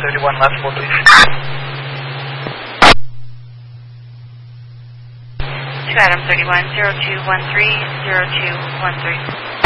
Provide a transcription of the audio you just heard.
31, last four, please. 2 Adam 31, 0213, 0213.